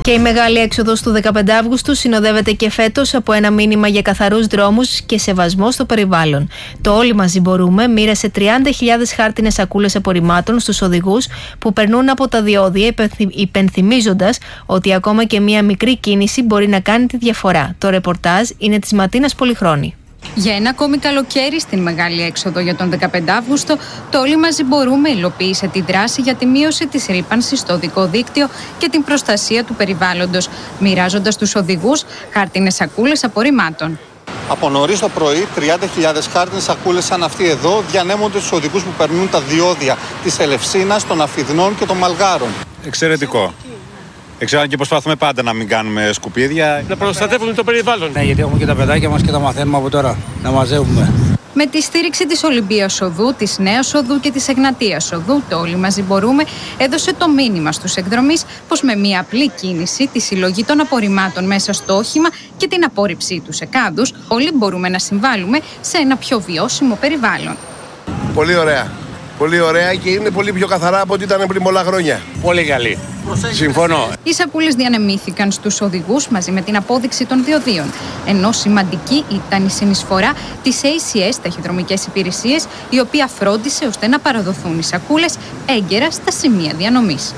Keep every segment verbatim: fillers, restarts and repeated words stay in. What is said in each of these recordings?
Και η μεγάλη έξοδος του δεκαπέντε Αυγούστου συνοδεύεται και φέτος από ένα μήνυμα για καθαρούς δρόμους και σεβασμό στο περιβάλλον. Το Όλοι Μαζί Μπορούμε μοίρασε τριάντα χιλιάδες χάρτινες σακούλες απορριμμάτων στους οδηγούς που περνούν από τα διόδια, υπενθυμίζοντας ότι ακόμα και μία μικρή κίνηση μπορεί να κάνει τη διαφορά. Το ρεπορτάζ είναι της Ματίνας Πολυχρόνη. Για ένα ακόμη καλοκαίρι στην μεγάλη έξοδο για τον δεκαπέντε Αυγούστου, το Όλοι Μαζί Μπορούμε υλοποίησε τη δράση για τη μείωση της ρύπανσης στο οδικό δίκτυο και την προστασία του περιβάλλοντος, μοιράζοντας στους οδηγούς χάρτινες σακούλες απορριμμάτων. Από νωρίς το πρωί, τριάντα χιλιάδες χάρτινες σακούλες σαν αυτή εδώ διανέμονται στους οδηγούς που περνούν τα διόδια της Ελευσίνας, των Αφιδνών και των Μαλγάρων. Εξαιρετικό. Εξάλλου και προσπαθούμε πάντα να μην κάνουμε σκουπίδια. Να προστατεύουμε το περιβάλλον. Ναι, γιατί έχουμε και τα παιδάκια μας και τα μαθαίνουμε από τώρα. Να μαζεύουμε. Με τη στήριξη της Ολυμπίας Οδού, της Νέας Οδού και της Εγνατίας Οδού, το Όλοι Μαζί Μπορούμε έδωσε το μήνυμα στους εκδρομείς πως με μια απλή κίνηση, τη συλλογή των απορριμμάτων μέσα στο όχημα και την απόρριψή τους σε κάδους, όλοι μπορούμε να συμβάλλουμε σε ένα πιο βιώσιμο περιβάλλον. Πολύ ωραία. Πολύ ωραία και είναι πολύ πιο καθαρά από ό,τι ήταν πριν πολλά χρόνια. Πολύ καλή. Συμφωνώ. Οι σακούλες διανεμήθηκαν στους οδηγούς μαζί με την απόδειξη των διοδίων. Ενώ σημαντική ήταν η συνεισφορά της έι σι ες, Ταχυδρομικές Υπηρεσίες, η οποία φρόντισε ώστε να παραδοθούν οι σακούλες έγκαιρα στα σημεία διανομής.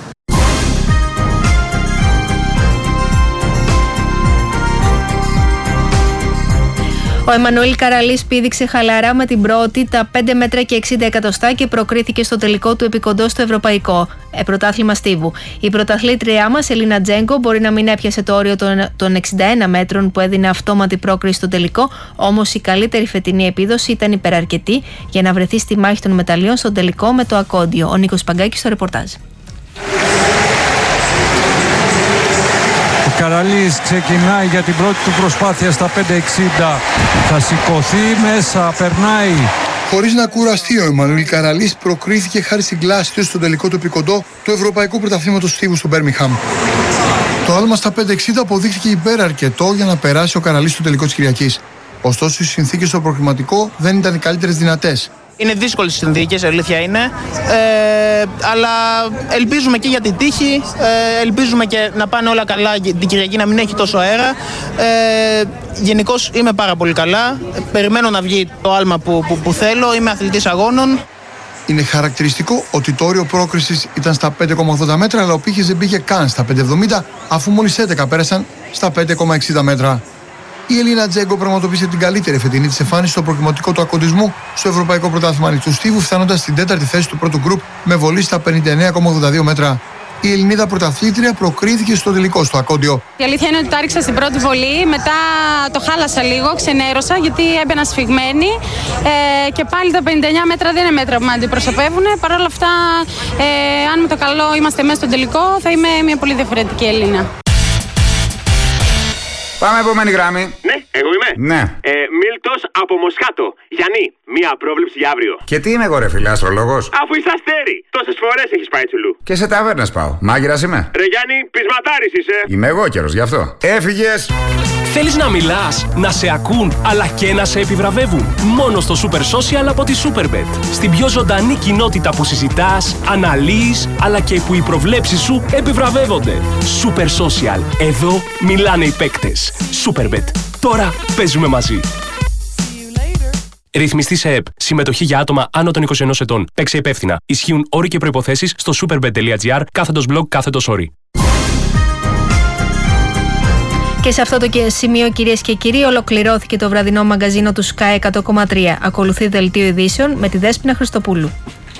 Ο Εμμανουήλ Καραλής πήδηξε χαλαρά με την πρώτη τα πέντε μέτρα και εξήντα εκατοστά και προκρίθηκε στο τελικό του επικοντό στο Ευρωπαϊκό ε, Πρωτάθλημα Στίβου. Η πρωταθλήτριά μας, Ελίνα Τζέγκο, μπορεί να μην έπιασε το όριο των, των εξήντα ένα μέτρων που έδινε αυτόματη πρόκριση στο τελικό, όμως η καλύτερη φετινή επίδοση ήταν υπεραρκετή για να βρεθεί στη μάχη των μεταλλίων στο τελικό με το ακόντιο. Ο Νίκος Παγκάκης στο ρεπορτάζ. Ο Καραλής ξεκινάει για την πρώτη του προσπάθεια στα πέντε εξήντα. Θα σηκωθεί μέσα, περνάει. Χωρίς να κουραστεί, ο Εμμανουήλ Καραλής προκρίθηκε χάρη στην κλάση του στο τελικό του επικοντό του Ευρωπαϊκού Πρωταθλήματος Στίβου στο Μπέρμιγχαμ. Το άλμα στα πέντε εξήντα αποδείχθηκε υπεραρκετό για να περάσει ο Καραλής στο τελικό της Κυριακής. Ωστόσο, οι συνθήκες στο προκριματικό δεν ήταν οι καλύτερες δυνατές. Είναι δύσκολες οι συνθήκες, αλήθεια είναι, ε, αλλά ελπίζουμε και για την τύχη, ε, ελπίζουμε και να πάνε όλα καλά την Κυριακή, να μην έχει τόσο αέρα. Ε, γενικώς είμαι πάρα πολύ καλά, περιμένω να βγει το άλμα που, που, που θέλω, είμαι αθλητής αγώνων. Είναι χαρακτηριστικό ότι το όριο πρόκρισης ήταν στα πέντε κόμμα ογδόντα μέτρα, αλλά ο πύχης δεν πήγε καν στα πέντε εβδομήντα, αφού μόλις έντεκα πέρασαν στα πέντε κόμμα εξήντα μέτρα. Η Ελίνα Τζέγκο πραγματοποίησε την καλύτερη φετινή της εμφάνιση στο προκριματικό του ακοντισμού στο Ευρωπαϊκό Πρωτάθλημα Ανοιχτού Στίβου, φτάνοντας στην τέταρτη θέση του πρώτου γκρουπ με βολή στα πενήντα εννέα κόμμα ογδόντα δύο μέτρα. Η Ελληνίδα πρωταθλήτρια προκρίθηκε στο τελικό στο ακόντιο. Η αλήθεια είναι ότι το άριξα στην πρώτη βολή, μετά το χάλασα λίγο, ξενέρωσα γιατί έμπαινα σφιγμένη ε, και πάλι τα πενήντα εννέα μέτρα δεν είναι μέτρα που με αντιπροσωπεύουν. Παρ' όλα αυτά, ε, αν με το καλό είμαστε μέσα στο τελικό, θα είμαι μια πολύ διαφορετική Έλληνα. Πάμε επόμενη γράμμη. Ναι, εγώ είμαι. Ναι. Ε, Μίλτος από Μοσχάτο. Γιάννη, μία πρόβλεψη για αύριο. Και τι είμαι εγώ, ρε φίλε, αστρολόγος? Αφού είσαι αστέρι, τόσες φορές έχεις πάει τσουλού. Και σε ταβέρνες πάω. Μάγειρας είμαι. Ρε Γιάννη, πεισματάρης είσαι. Είμαι εγώ καιρός γι' αυτό. Έφυγες. Θέλεις να μιλάς, να σε ακούν, αλλά και να σε επιβραβεύουν? Μόνο στο Super Social από τη Superbet. Στην πιο ζωντανή κοινότητα που συζητάς, αναλύεις, αλλά και που οι προβλέψεις σου επιβραβεύονται. Super Social. Εδώ μιλάνε οι παίκτες. Superbet. Τώρα παίζουμε μαζί. Ρυθμιστή σε ΕΠ. Συμμετοχή για άτομα άνω των είκοσι ενός ετών. Παίξε υπεύθυνα. Ισχύουν όροι και προϋποθέσεις στο superbet.gr κάθετος blog κάθετος όροι. Και σε αυτό το σημείο, κυρίες και κύριοι, ολοκληρώθηκε το βραδινό μαγκαζίνο του Sky εκατό κόμμα τρία. Ακολουθεί δελτίο ειδήσεων με τη Δέσποινα Χριστοπούλου.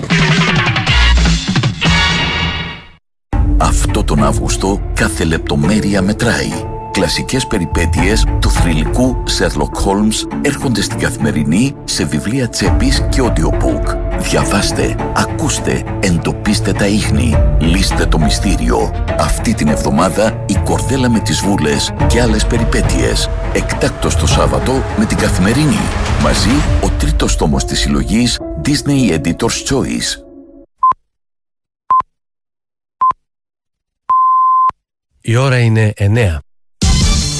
Αυτό τον Αύγουστο κάθε λεπτομέρεια μετράει. Κλασικές περιπέτειες του θρυλικού Sherlock Holmes έρχονται στην Καθημερινή σε βιβλία τσέπης και audiobook. Διαβάστε, ακούστε, εντοπίστε τα ίχνη, λύστε το μυστήριο. Αυτή την εβδομάδα η Κορδέλα με τις Βούλες και άλλες περιπέτειες. Εκτάκτος το Σάββατο με την Καθημερινή. Μαζί ο τρίτος τόμος της συλλογής Disney Editor's Choice. Η ώρα είναι εννέα.